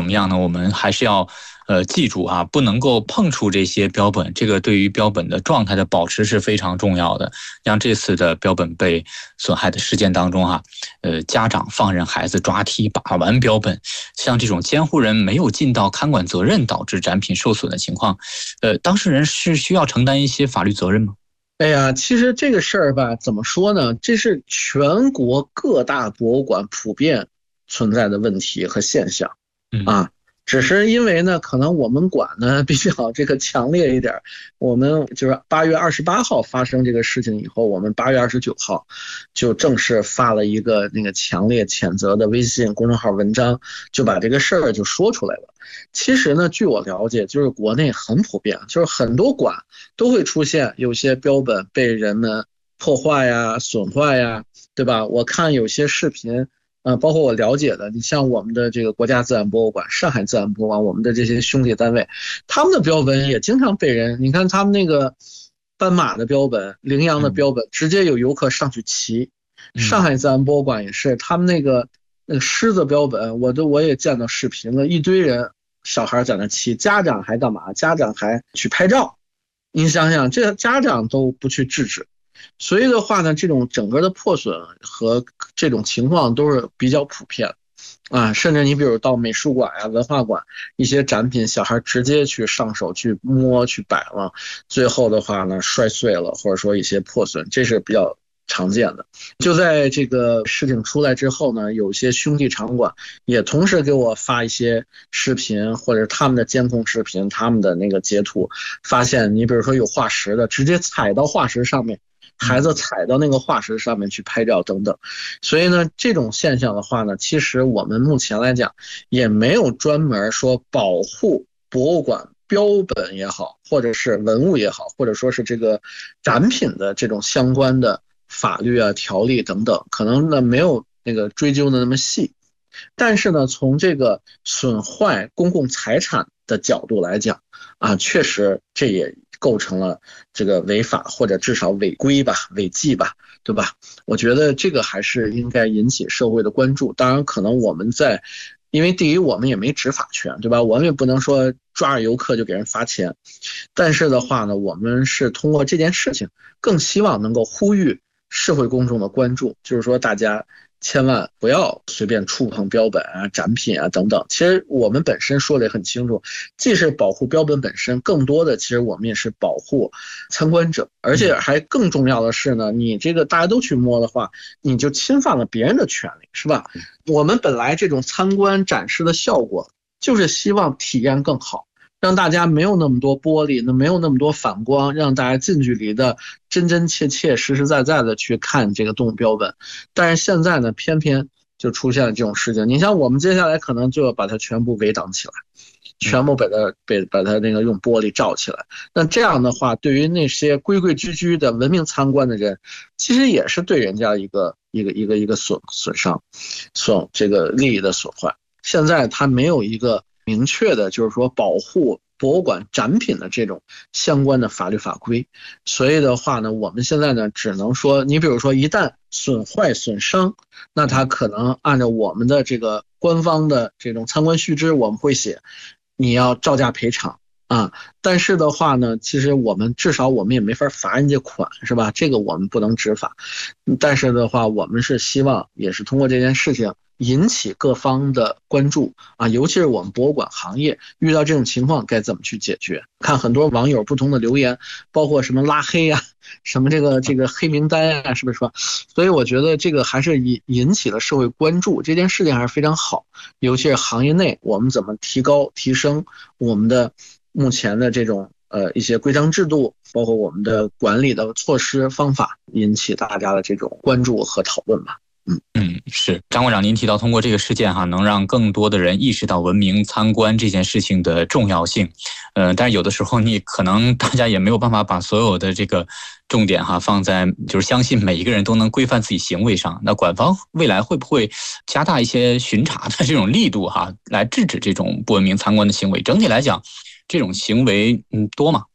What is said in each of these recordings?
么样呢？我们还是要记住啊，不能够碰触这些标本，这个对于标本的状态的保持是非常重要的。像这次的标本被损害的事件当中啊，家长放任孩子抓踢把玩标本，像这种监护人没有尽到看管责任导致展品受损的情况，当事人是需要承担一些法律责任吗？ 哎呀，其实这个事儿吧，怎么说呢？这是全国各大博物馆普遍存在的问题和现象啊。只是因为呢，可能我们馆呢比较这个强烈一点，我们就是8月28号发生这个事情以后，我们8月29号就正式发了一个那个强烈谴责的微信公众号文章，就把这个事儿就说出来了。其实呢，据我了解，就是国内很普遍，就是很多馆都会出现有些标本被人们破坏呀、损坏呀，对吧？我看有些视频，包括我了解的，你像我们的这个国家自然博物馆、上海自然博物馆，我们的这些兄弟单位，他们的标本也经常被人，你看他们那个斑马的标本、羚羊的标本，直接有游客上去骑。上海自然博物馆也是，他们那个狮子标本，我也见到视频了，一堆人小孩在那骑，家长还干嘛？家长还去拍照。你想想，这家长都不去制止，所以的话呢，这种整个的破损和这种情况都是比较普遍啊。甚至你比如到美术馆呀、文化馆，一些展品小孩直接去上手去摸去摆了，最后的话呢摔碎了，或者说一些破损，这是比较常见的。就在这个事情出来之后呢，有些兄弟场馆也同时给我发一些视频，或者他们的监控视频，他们的那个截图，发现你比如说有化石的，直接踩到化石上面，孩子踩到那个化石上面去拍照等等。所以呢，这种现象的话呢，其实我们目前来讲也没有专门说保护博物馆标本也好，或者是文物也好，或者说是这个展品的这种相关的法律啊、条例等等，可能呢没有那个追究的那么细。但是呢，从这个损坏公共财产的角度来讲啊，确实这也构成了这个违法或者至少违规吧、违纪吧，对吧？我觉得这个还是应该引起社会的关注。当然，可能我们因为第一我们也没执法权，对吧？我们也不能说抓着游客就给人罚钱。但是的话呢，我们是通过这件事情，更希望能够呼吁社会公众的关注，就是说大家千万不要随便触碰标本啊、展品啊等等。其实我们本身说的也很清楚，既是保护标本本身，更多的其实我们也是保护参观者。而且还更重要的是呢，你这个大家都去摸的话，你就侵犯了别人的权利，是吧？我们本来这种参观展示的效果就是希望体验更好，让大家没有那么多玻璃，没有那么多反光，让大家近距离的真真切切实实在在的去看这个动物标本。但是现在呢，偏偏就出现了这种事情。你像我们接下来可能就要把它全部围挡起来，全部把它那个用玻璃罩起来。那这样的话，对于那些规规矩矩的文明参观的人，其实也是对人家一个损伤，这个利益的损坏。现在它没有一个明确的，就是说保护博物馆展品的这种相关的法律法规。所以的话呢，我们现在呢只能说，你比如说一旦损坏损伤，那它可能按照我们的这个官方的这种参观须知，我们会写你要照价赔偿啊。但是的话呢，其实至少我们也没法罚人家款，是吧？这个我们不能执法。但是的话，我们是希望也是通过这件事情引起各方的关注啊，尤其是我们博物馆行业遇到这种情况该怎么去解决。看很多网友不同的留言，包括什么拉黑啊，什么这个黑名单啊，是不是说？所以我觉得这个还是引起了社会关注，这件事情还是非常好。尤其是行业内我们怎么提升我们的目前的这种一些规章制度，包括我们的管理的措施方法，引起大家的这种关注和讨论吧。 是张馆长，您提到通过这个事件能让更多的人意识到文明参观这件事情的重要性。但是有的时候你可能大家也没有办法把所有的这个重点放在就是相信每一个人都能规范自己行为上。那馆方未来会不会加大一些巡查的这种力度来制止这种不文明参观的行为？整体来讲，这种行为多吗？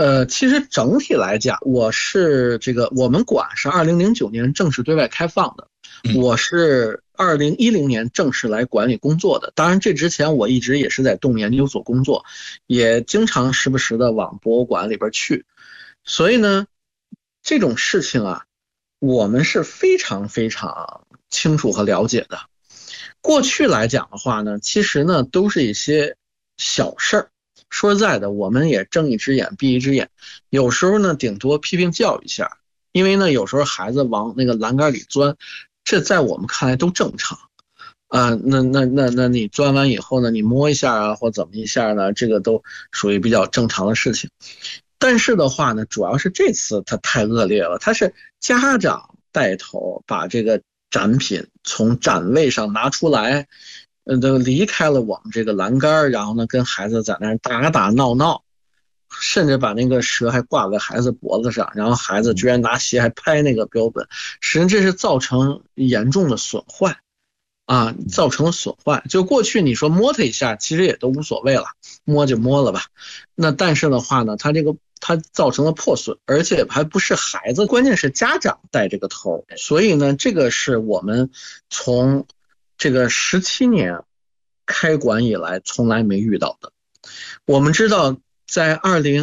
其实整体来讲，我们馆是2009年正式对外开放的，我是2010年正式来馆里工作的。当然，这之前我一直也是在动物研究所工作，也经常时不时的往博物馆里边去。所以呢，这种事情啊，我们是非常非常清楚和了解的。过去来讲的话呢，其实呢都是一些小事儿。说实在的，我们也睁一只眼闭一只眼，有时候呢顶多批评教育一下，因为呢有时候孩子往那个栏杆里钻，这在我们看来都正常啊。那你钻完以后呢，你摸一下啊或怎么一下呢，这个都属于比较正常的事情。但是的话呢，主要是这次它太恶劣了，它是家长带头把这个展品从展位上拿出来，都离开了我们这个栏杆，然后呢跟孩子在那儿打打闹闹，甚至把那个蛇还挂在孩子脖子上，然后孩子居然拿鞋还拍那个标本，实际上这是造成严重的损坏啊，造成了损坏。就过去你说摸它一下其实也都无所谓了，摸就摸了吧。那但是的话呢，它造成了破损，而且还不是孩子，关键是家长带这个头。所以呢，这个是我们从这个17年开馆以来从来没遇到的。我们知道在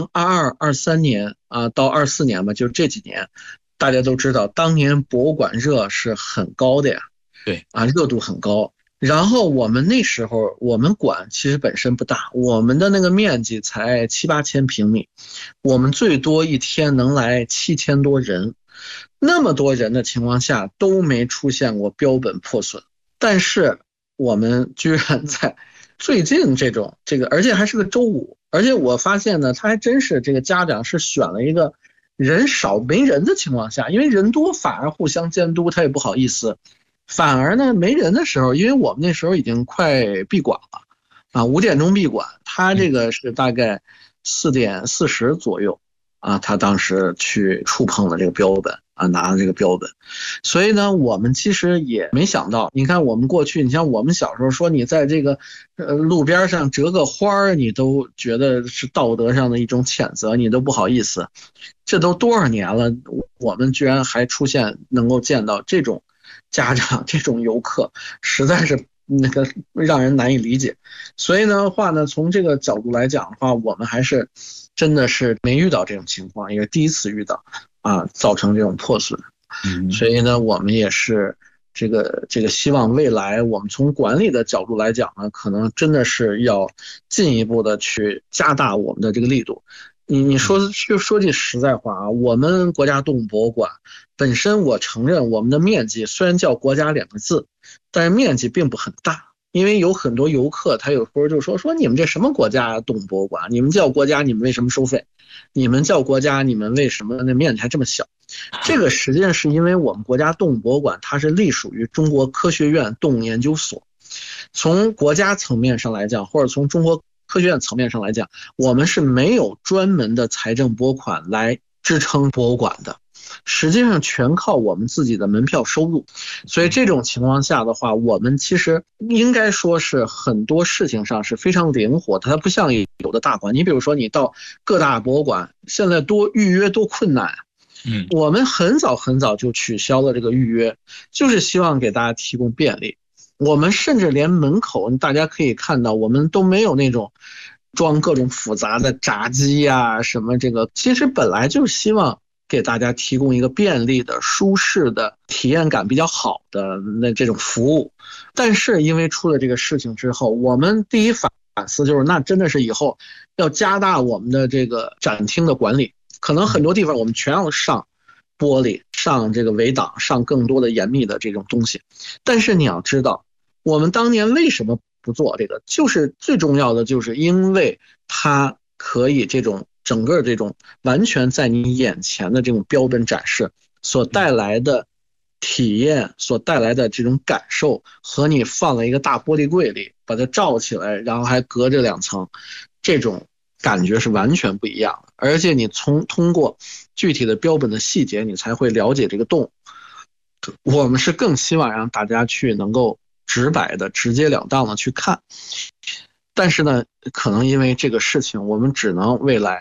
2022、23年啊到24年吧，就这几年，大家都知道当年博物馆热是很高的呀， 对啊，热度很高。然后我们那时候我们馆其实本身不大，我们的那个面积才7、8千平米，我们最多一天能来7000多人，那么多人的情况下都没出现过标本破损。但是我们居然在最近这个，而且还是个周五，而且我发现呢，他还真是这个家长是选了一个人少没人的情况下，因为人多反而互相监督，他也不好意思。反而呢没人的时候，因为我们那时候已经快闭馆了啊，5点钟闭馆，他这个是大概4点40左右啊，他当时去触碰了这个标本啊，拿了这个标本。所以呢，我们其实也没想到，你看我们过去，你像我们小时候说你在这个路边上折个花你都觉得是道德上的一种谴责，你都不好意思。这都多少年了，我们居然还出现能够见到这种家长这种游客，实在是让人难以理解。所以的话呢，从这个角度来讲的话，我们还是真的是没遇到这种情况，也是第一次遇到啊，造成这种破损。所以呢，我们也是这个希望未来我们从管理的角度来讲呢，可能真的是要进一步的去加大我们的这个力度。你说句实在话啊，我们国家动物博物馆本身，我承认我们的面积虽然叫国家2个字，但是面积并不很大。因为有很多游客他有时候就说你们这什么国家动物博物馆，你们叫国家你们为什么收费，你们叫国家你们为什么那面积还这么小。这个实际上是因为我们国家动物博物馆它是隶属于中国科学院动物研究所，从国家层面上来讲，或者从中国科学院层面上来讲，我们是没有专门的财政拨款来支撑博物馆的，实际上全靠我们自己的门票收入。所以这种情况下的话，我们其实应该说是很多事情上是非常灵活的，它不像有的大馆，你比如说你到各大博物馆，现在预约多困难。我们很早就取消了这个预约，就是希望给大家提供便利。我们甚至连门口大家可以看到，我们都没有那种装各种复杂的闸机啊什么，这个其实本来就是希望给大家提供一个便利的、舒适的、体验感比较好的这种服务。但是因为出了这个事情之后，我们第一反思就是，那真的是以后要加大我们的这个展厅的管理，可能很多地方我们全要上玻璃、上这个围挡、上更多的严密的这种东西。但是你要知道，我们当年为什么不做这个，就是最重要的就是因为它可以这种整个这种完全在你眼前的这种标本展示所带来的体验，所带来的这种感受，和你放了一个大玻璃柜里把它罩起来，然后还隔着2层，这种感觉是完全不一样的。而且你通过具体的标本的细节，你才会了解这个动物。我们是更希望让大家去能够直白的、直截了当的去看。但是呢，可能因为这个事情，我们只能未来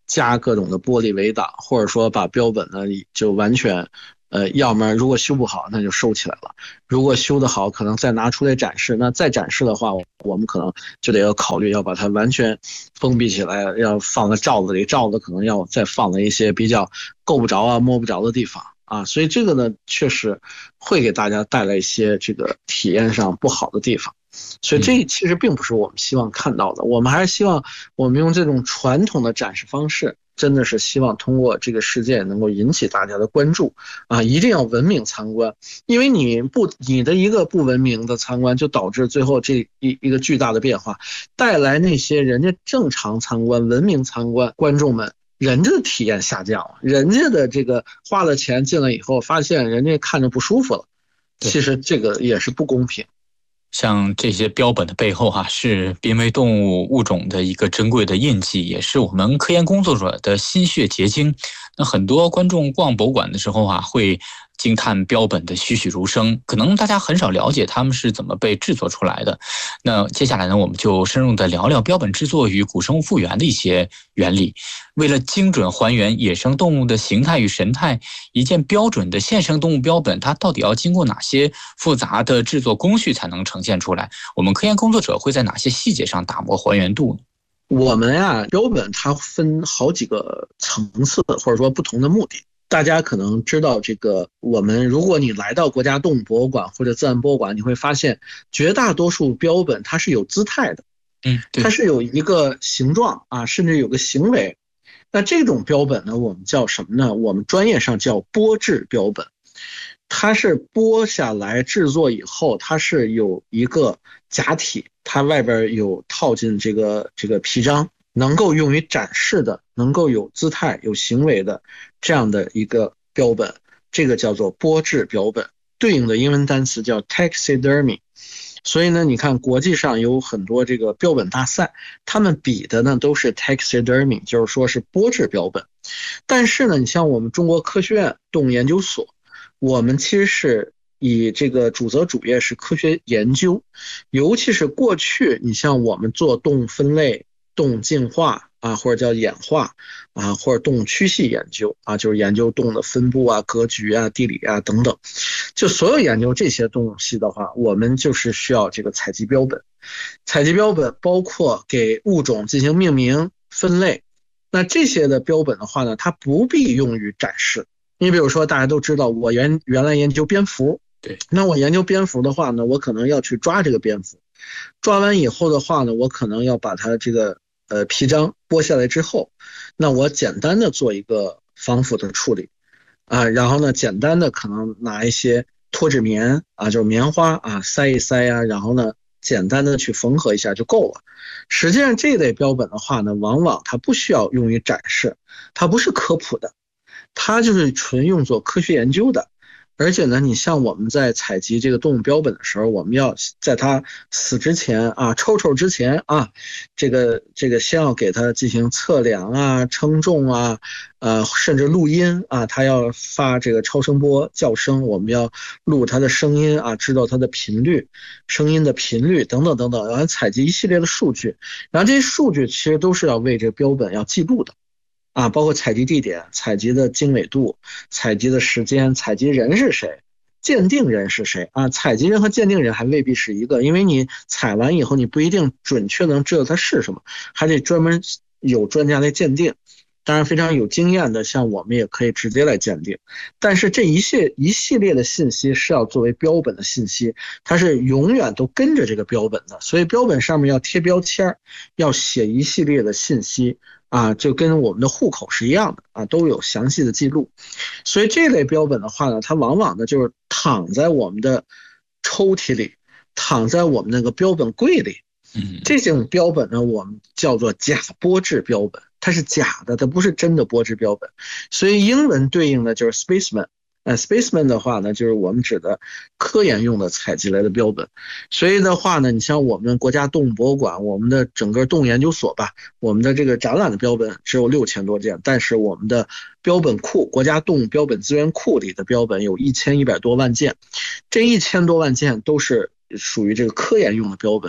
加各种的玻璃围挡，或者说把标本呢就完全要么如果修不好，那就收起来了；如果修得好，可能再拿出来展示。那再展示的话，我们可能就得要考虑要把它完全封闭起来，要放在罩子里，罩子可能要再放在一些比较够不着啊、摸不着的地方啊。所以这个呢，确实会给大家带来一些这个体验上不好的地方。所以这其实并不是我们希望看到的，我们还是希望我们用这种传统的展示方式，真的是希望通过这个事件能够引起大家的关注啊！一定要文明参观，因为你的一个不文明的参观，就导致最后这一个巨大的变化，带来那些人家正常参观、文明参观观众们，人家的体验下降了，人家的这个花了钱进来以后，发现人家看着不舒服了，其实这个也是不公平。 像这些标本的背后是濒危动物物种的一个珍贵的印记，也是我们科研工作者的心血结晶。那很多观众逛博物馆的时候会惊叹标本的栩栩如生，可能大家很少了解它们是怎么被制作出来的。那接下来呢，我们就深入的聊聊标本制作与古生物复原的一些原理。为了精准还原野生动物的形态与神态，一件标准的现生动物标本，它到底要经过哪些复杂的制作工序才能呈现出来？我们科研工作者会在哪些细节上打磨还原度呢？ 我们标本它分好几个层次，或者说不同的目的。大家可能知道这个，如果你来到国家动物博物馆或者自然博物馆，你会发现绝大多数标本它是有姿态的，它是有一个形状啊，甚至有个行为。那这种标本呢，我们叫什么呢？我们专业上叫剥制标本。它是剥下来制作以后，它是有一个假体，它外边有套进这个皮章，能够用于展示的，能够有姿态有行为的这样的一个标本，这个叫做剥制标本，对应的英文单词叫 taxidermy。所以呢，你看国际上有很多这个标本大赛，他们比的呢都是 taxidermy， 就是说是剥制标本。但是呢，你像我们中国科学院动物研究所，我们其实是以这个主责主业是科学研究，尤其是过去你像我们做动物分类、动物进化啊，或者叫演化啊，或者动物区系研究啊，就是研究动物的分布啊、格局啊、地理啊等等。就所有研究这些动物系的话，我们就是需要这个采集标本。采集标本包括给物种进行命名、分类。那这些的标本的话呢，它不必用于展示。你比如说，大家都知道，我原来研究蝙蝠， 对， 那我研究蝙蝠的话呢，我可能要去抓这个蝙蝠，抓完以后的话呢，我可能要把它这个皮章剥下来之后，那我简单的做一个防腐的处理啊，然后呢，简单的可能拿一些脱脂棉啊，就是棉花啊，塞一塞啊，然后呢，简单的去缝合一下就够了。实际上这类标本的话呢，往往它不需要用于展示，它不是科普的，它就是纯用作科学研究的。而且呢，你像我们在采集这个动物标本的时候，我们要在它死之前啊、抽之前啊，这个先要给它进行测量啊、称重啊，甚至录音啊，它要发这个超声波叫声，我们要录它的声音啊，知道它的频率、声音的频率等等等等，然后采集一系列的数据，然后这些数据其实都是要为这个标本要记录的。啊，包括采集地点、采集的经纬度、采集的时间、采集人是谁、鉴定人是谁啊？采集人和鉴定人还未必是一个，因为你采完以后，你不一定准确能知道它是什么，还得专门有专家来鉴定。当然，非常有经验的，像我们也可以直接来鉴定。但是这一系列的信息是要作为标本的信息，它是永远都跟着这个标本的，所以标本上面要贴标签，要写一系列的信息。啊，就跟我们的户口是一样的啊，都有详细的记录。所以这类标本的话呢，它往往呢就是躺在我们的抽屉里，躺在我们那个标本柜里。这种标本呢，我们叫做假剥制标本，它是假的，它不是真的剥制标本。所以英文对应的就是 specimen。specimen 的话呢，就是我们指的科研用的采集来的标本。所以的话呢，你像我们国家动物博物馆，我们的整个动物研究所吧，我们的这个展览的标本只有6000多件，但是我们的标本库，国家动物标本资源库里的标本有1100多万件，这1000多万件都是属于这个科研用的标本，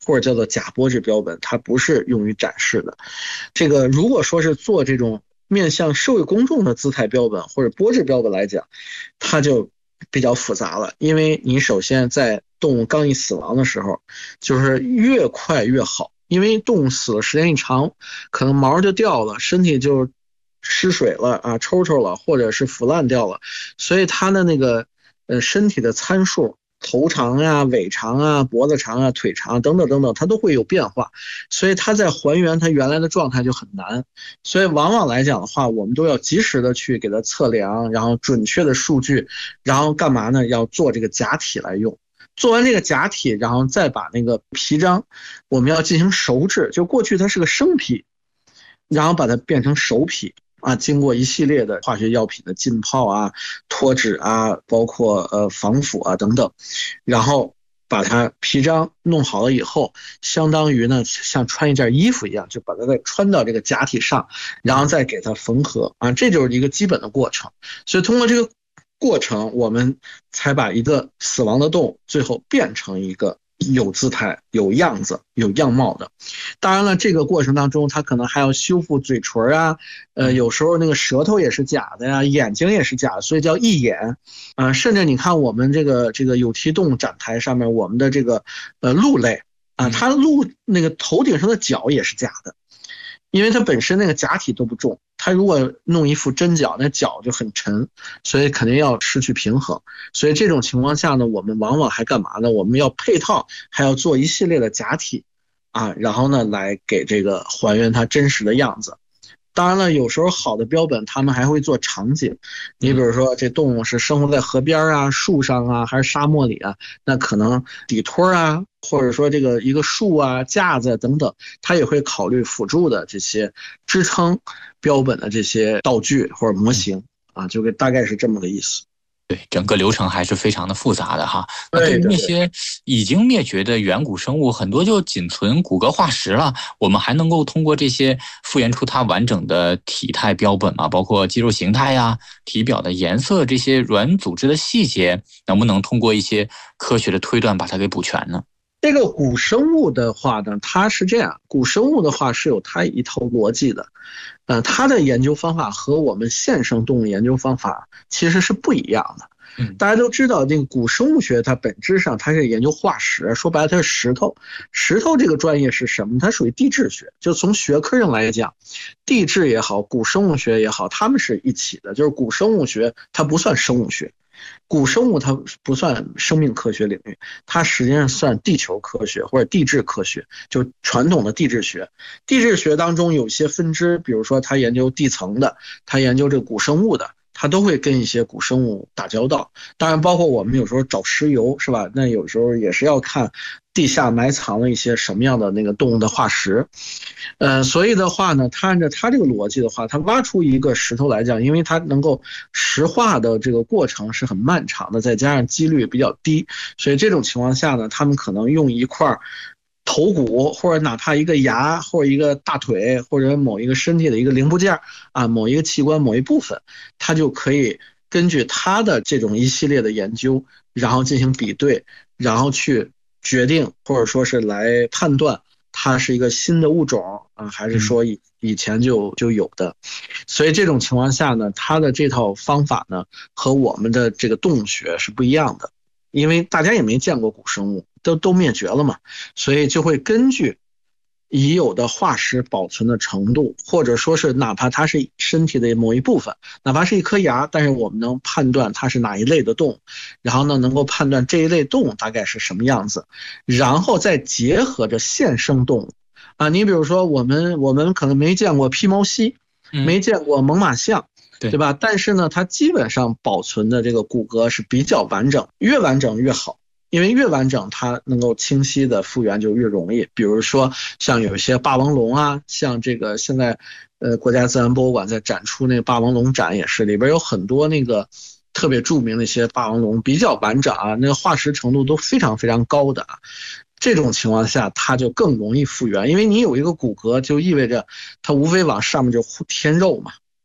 或者叫做假玻质标本，它不是用于展示的。这个如果说是做这种面向社会公众的姿态标本或者玻质标本来讲，它就比较复杂了，因为你首先在动物刚一死亡的时候，就是越快越好，因为动物死了时间一长，可能毛就掉了，身体就失水了啊，抽抽了，或者是腐烂掉了，所以它的那个身体的参数，头长啊、尾长啊、脖子长啊、腿长等等等等，它都会有变化，所以它在还原它原来的状态就很难。所以往往来讲的话，我们都要及时的去给它测量，然后准确的数据，然后干嘛呢？要做这个假体来用。做完这个假体，然后再把那个皮张，我们要进行熟制，就过去它是个生皮，然后把它变成熟皮。经过一系列的化学药品的浸泡啊、脱脂啊，包括防腐啊等等，然后把它皮张弄好了以后，相当于呢像穿一件衣服一样，就把它再穿到这个假体上，然后再给它缝合啊，这就是一个基本的过程。所以通过这个过程，我们才把一个死亡的动物最后变成一个有姿态、有样子、有样貌的。当然了，这个过程当中，它可能还要修复嘴唇啊，有时候那个舌头也是假的呀，眼睛也是假的，所以叫义眼。甚至你看我们这个有蹄动物展台上面，我们的这个鹿类啊，它鹿那个头顶上的角也是假的，因为它本身那个假体都不重，它如果弄一副真角，那角就很沉，所以肯定要失去平衡。所以这种情况下呢，我们往往还干嘛呢？我们要配套，还要做一系列的假体然后呢来给这个还原它真实的样子。当然了，有时候好的标本他们还会做场景，你比如说这动物是生活在河边啊、树上啊，还是沙漠里啊，那可能底托啊，或者说这个一个树啊、架子等等，它也会考虑辅助的这些支撑标本的这些道具或者模型就大概是这么个意思。 对，整个流程还是非常的复杂的哈。那对于那些已经灭绝的远古生物，很多就仅存骨骼化石了，我们还能够通过这些复原出它完整的体态标本吗？包括肌肉形态呀、体表的颜色，这些软组织的细节，能不能通过一些科学的推断把它给补全呢？ 这个古生物的话呢，它是这样，古生物的话是有它一套逻辑的，它的研究方法和我们现生动物研究方法其实是不一样的。大家都知道，这个古生物学它本质上它是研究化石，说白了它是石头。石头这个专业是什么？它属于地质学，就从学科上来讲，地质也好，古生物学也好，它们是一起的。就是古生物学它不算生物学，古生物它不算生命科学领域，它实际上算地球科学或者地质科学，就传统的地质学。地质学当中有些分支，比如说它研究地层的，它研究这个古生物的，它都会跟一些古生物打交道。当然包括我们有时候找石油是吧，那有时候也是要看地下埋藏了一些什么样的那个动物的化石。所以的话呢，它按照它这个逻辑的话，它挖出一个石头来讲，因为它能够石化的这个过程是很漫长的，再加上几率比较低，所以这种情况下呢，他们可能用一块头骨，或者哪怕一个牙，或者一个大腿，或者某一个身体的一个零部件某一个器官某一部分，它就可以根据它的这种一系列的研究，然后进行比对，然后去决定或者说是来判断它是一个新的物种还是说以前就有的。所以这种情况下呢，它的这套方法呢和我们的这个动物学是不一样的，因为大家也没见过古生物，都灭绝了嘛，所以就会根据已有的化石保存的程度，或者说是哪怕它是身体的某一部分，哪怕是一颗牙，但是我们能判断它是哪一类的动物，然后呢能够判断这一类动物大概是什么样子，然后再结合着现生动物你比如说我们可能没见过披毛犀，没见过猛犸象，对吧？但是呢它基本上保存的这个骨骼是比较完整，越完整越好，因为越完整它能够清晰的复原就越容易。比如说像有一些霸王龙像这个现在国家自然博物馆在展出那个霸王龙展也是，里边有很多那个特别著名的一些霸王龙，比较完整那个化石程度都非常非常高的这种情况下它就更容易复原，因为你有一个骨骼就意味着它无非往上面就填肉嘛，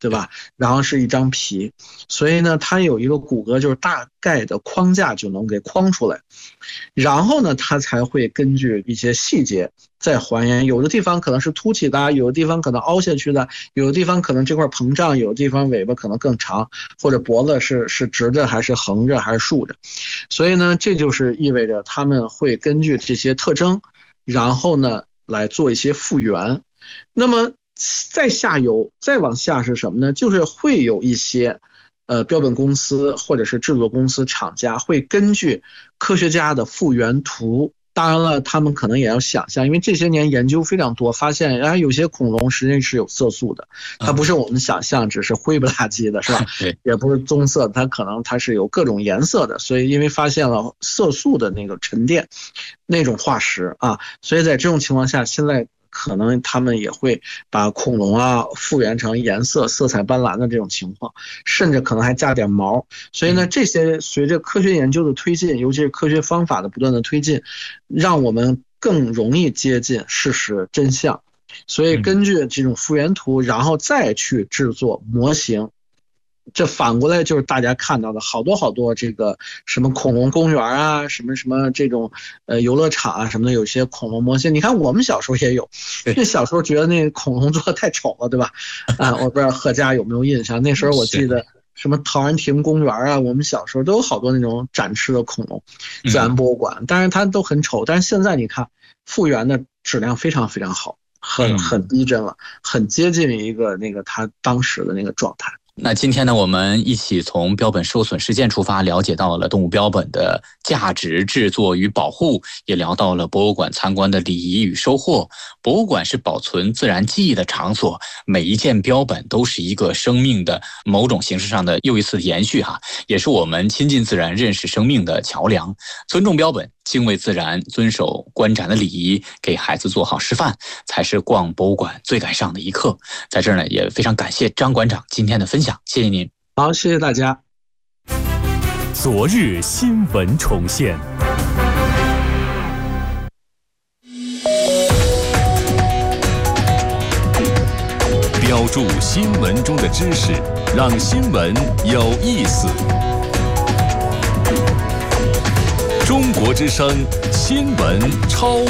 对吧？然后是一张皮，所以呢，它有一个骨骼，就是大概的框架就能给框出来，然后呢，它才会根据一些细节再还原。有的地方可能是凸起的，有的地方可能凹下去的，有的地方可能这块膨胀，有的地方尾巴可能更长，或者脖子是直着还是横着还是竖着。所以呢，这就是意味着他们会根据这些特征，然后呢来做一些复原。那么再下游再往下是什么呢？就是会有一些标本公司或者是制作公司厂家会根据科学家的复原图，当然了，他们可能也要想象，因为这些年研究非常多，发现有些恐龙实际是有色素的，它不是我们想象只是灰不拉几的，是吧？也不是棕色，它可能它是有各种颜色的，所以因为发现了色素的那个沉淀那种化石啊，所以在这种情况下，现在可能他们也会把恐龙复原成颜色色彩斑斓的这种情况，甚至可能还加点毛。所以呢，这些随着科学研究的推进，尤其是科学方法的不断的推进，让我们更容易接近事实真相。所以根据这种复原图，然后再去制作模型。这反过来就是大家看到的好多这个什么恐龙公园什么这种游乐场什么的，有些恐龙模型。你看我们小时候也有，那小时候觉得那恐龙做的太丑了，对吧？我不知道贺家有没有印象，那时候我记得什么陶然亭公园我们小时候都有好多那种展示的恐龙，自然博物馆，当然它都很丑，但是现在你看复原的质量非常非常好，很逼真了，很接近一个那个它当时的那个状态。 那今天呢，我们一起从标本受损事件出发，了解到了动物标本的价值、制作与保护，也聊到了博物馆参观的礼仪与收获。博物馆是保存自然记忆的场所，每一件标本都是一个生命的某种形式上的又一次延续也是我们亲近自然、认识生命的桥梁。尊重标本，敬畏自然，遵守观展的礼仪，给孩子做好示范，才是逛博物馆最该上的一课。在这儿呢，也非常感谢张馆长今天的分享，谢谢您。 好，谢谢大家。 昨日新闻重现，标注新闻中的知识，让新闻有意思。中国之声新闻超